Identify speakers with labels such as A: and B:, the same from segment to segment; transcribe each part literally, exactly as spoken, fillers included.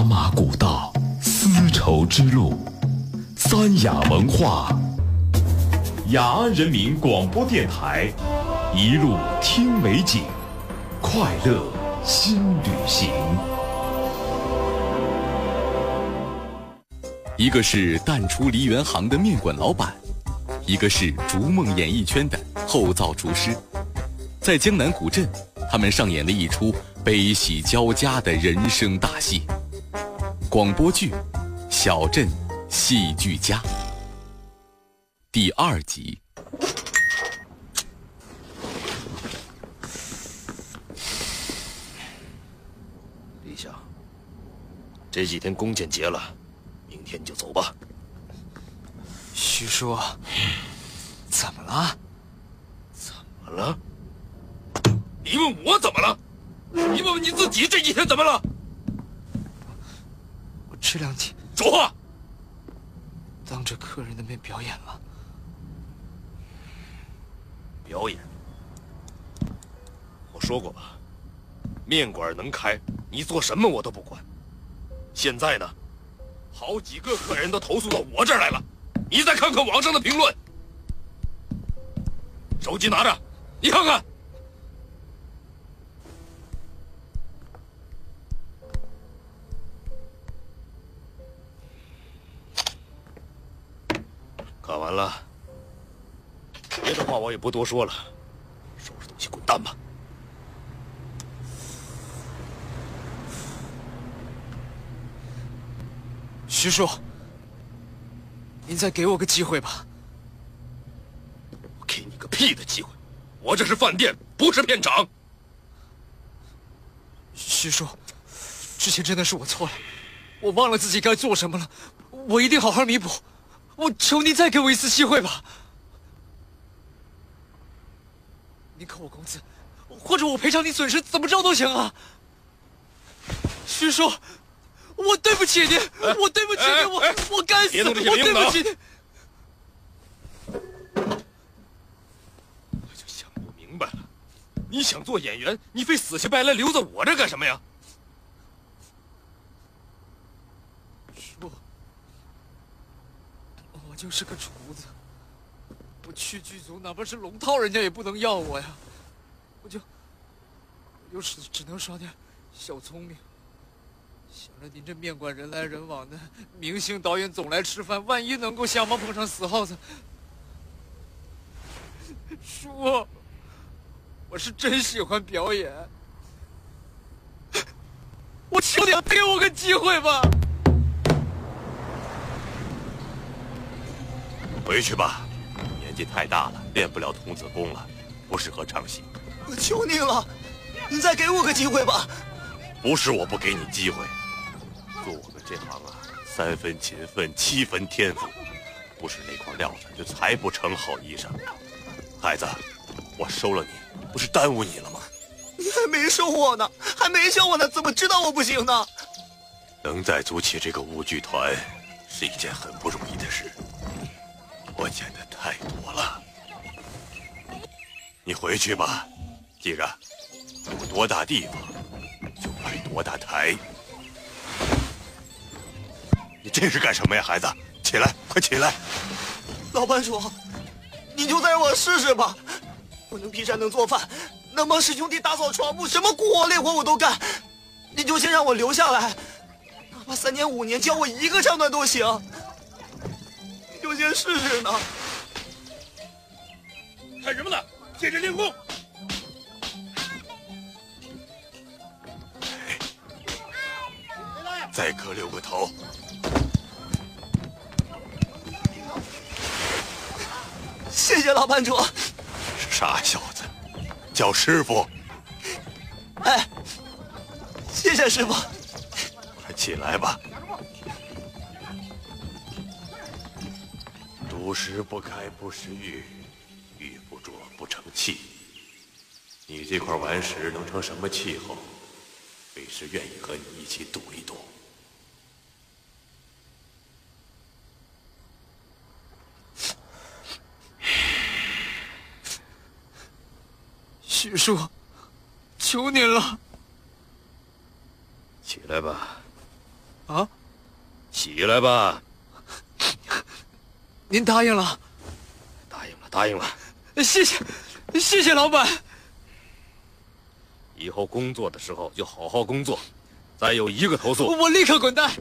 A: 茶马古道，丝绸之路，三雅文化，雅安人民广播电台，一路听美景，快乐新旅行。
B: 一个是淡出梨园行的面馆老板，一个是逐梦演艺圈的后灶厨师。在江南古镇，他们上演了一出悲喜交加的人生大戏。广播剧《小镇戏剧家》第二集。
C: 李想，这几天弓箭结了，明天就走吧。
D: 徐叔，怎么了？
C: 怎么了？你问我怎么了？你问问你自己这几天怎么了？
D: 我这两天
C: 说话。
D: 当着客人的面表演了。
C: 表演？我说过吧，面馆能开，你做什么我都不管。现在呢，好几个客人都投诉到我这儿来了，你再看看网上的评论。手机拿着，你看看。看完了，别的话我也不多说了，收拾东西滚蛋吧。
D: 徐叔，您再给我个机会吧。
C: 我给你个屁的机会！我这是饭店，不是片场。
D: 徐叔，之前真的是我错了，我忘了自己该做什么了，我一定好好弥补。我求您再给我一次机会吧。您扣我工资，或者我赔偿你损失，怎么着都行啊。徐叔，我对不起您，我对不起您，我我该死，我对不起您。
C: 我就想不明白了，你想做演员，你非死乞白赖留在我这干什么呀？
D: 叔，我就是个厨子，我去剧组，哪怕是龙套，人家也不能要我呀。我就，我就只只能耍点小聪明。想着您这面馆人来人往的，明星导演总来吃饭，万一能够相逢碰上死耗子，叔，我是真喜欢表演，我求你给我个机会吧。
C: 回去吧，年纪太大了，练不了童子功了，不适合唱戏。
E: 我求您了，您再给我个机会吧。
C: 不是我不给你机会，做我们这行啊，三分勤奋，七分天赋，不是那块料子就裁不成好衣裳。孩子，我收了你，不是耽误你了吗？
E: 你还没收我呢，还没教我呢，怎么知道我不行呢？
C: 能再组起这个舞剧团，是一件很不容易的事。我见的太多了。你回去吧，记着，有多大地方就摆多大台。你这是干什么呀，孩子？起来，快起来！
E: 老班主，你就再让我试试吧。我能劈山，能做饭，能帮师兄弟打扫床铺，什么苦活累活我都干。你就先让我留下来，哪怕三年五年，教我一个唱段都行。你就先试试呢。
C: 看什么呢？接着练功。再磕六个头。
E: 谢谢老班主。
C: 傻小子，叫师傅。
E: 哎，谢谢师傅。
C: 快起来吧。读时不开不识玉，玉不琢不成器。你这块顽石能成什么气候？为师愿意和你一起赌一赌。
D: 徐叔，求您了。
C: 起来吧，
D: 啊，
C: 起来吧。
D: 您答应了？
C: 答应了，答应了。
D: 谢谢，谢谢老板。
C: 以后工作的时候就好好工作，再有一个投诉，
D: 我立刻滚蛋。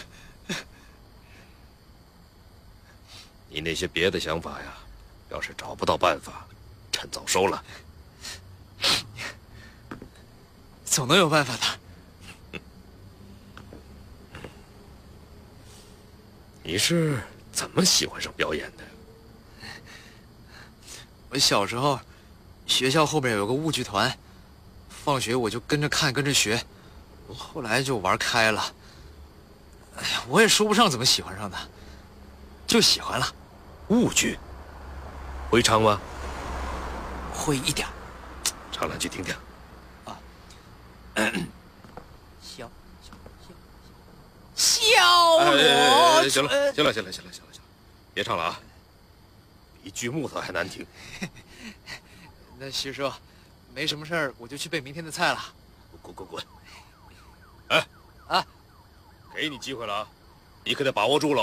C: 你那些别的想法呀，要是找不到办法，趁早收了。
D: 总能有办法的。
C: 你是怎么喜欢上表演的？
D: 我小时候，学校后面有个舞剧团，放学我就跟着看，跟着学，后来就玩开了。哎呀，我也说不上怎么喜欢上的，就喜欢了。
C: 舞剧，会唱吗？
D: 会一点。
C: 唱两句听听。
D: 啊。小小小小
C: 哎
D: 罗，
C: 行了，行了，行了，行了，行了，行了，别唱了啊！比锯木头还难听。
D: 那徐叔，没什么事儿，我就去备明天的菜了。
C: 滚滚滚！哎，
D: 啊，
C: 给你机会了啊，你可得把握住了。